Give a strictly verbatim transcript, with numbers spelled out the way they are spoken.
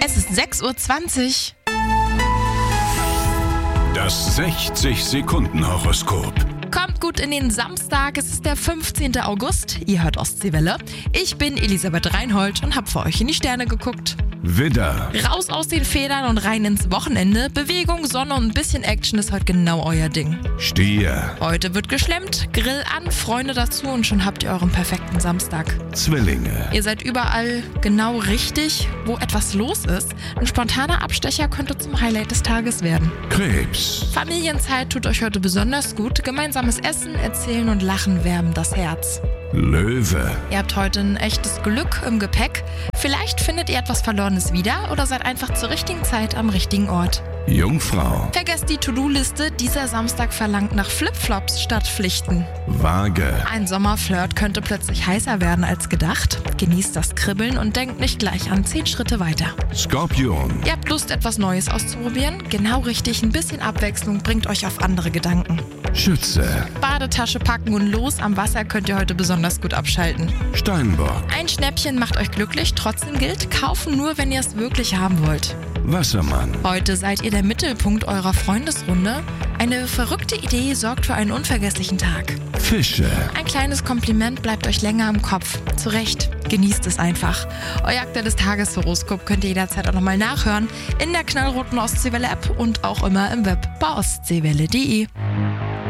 Es ist sechs Uhr zwanzig. Das sechzig-Sekunden-Horoskop. Kommt gut in den Samstag, es ist der fünfzehnten August. Ihr hört Ostseewelle. Ich bin Elisabeth Reinhold und hab für euch in die Sterne geguckt. Widder, Raus aus den Federn und rein ins Wochenende. Bewegung, Sonne und ein bisschen Action ist heute genau euer Ding. Stier, Heute wird geschlemmt, Grill an, Freunde dazu und schon habt ihr euren perfekten Samstag. Zwillinge, Ihr seid überall genau richtig, wo etwas los ist. Ein spontaner Abstecher könnte zum Highlight des Tages werden. Krebs, Familienzeit tut euch heute besonders gut. Gemeinsames Essen, Erzählen und Lachen wärmen das Herz. Löwe, Ihr habt heute ein echtes Glück im Gepäck. Vielleicht findet ihr etwas Verlorenes wieder oder seid einfach zur richtigen Zeit am richtigen Ort. Jungfrau, Vergesst die To-Do-Liste. Dieser Samstag verlangt nach Flipflops statt Pflichten. Waage, Ein Sommerflirt könnte plötzlich heißer werden als gedacht. Genießt das Kribbeln und denkt nicht gleich an zehn Schritte weiter. Skorpion, Ihr habt Lust, etwas Neues auszuprobieren? Genau richtig, ein bisschen Abwechslung bringt euch auf andere Gedanken. Schütze, Badetasche packen und los am Wasser könnt ihr heute besonders gut abschalten. Steinbock, Ein Schnäppchen macht euch glücklich, trotzdem gilt, kaufen nur, wenn ihr es wirklich haben wollt. Wassermann, Heute seid ihr der Mittelpunkt eurer Freundesrunde. Eine verrückte Idee sorgt für einen unvergesslichen Tag. Fische, Ein kleines Kompliment bleibt euch länger im Kopf. Zu Recht, genießt es einfach. Euer aktuelles Tageshoroskop könnt ihr jederzeit auch nochmal nachhören in der knallroten Ostseewelle-App und auch immer im Web bei ostseewelle punkt de.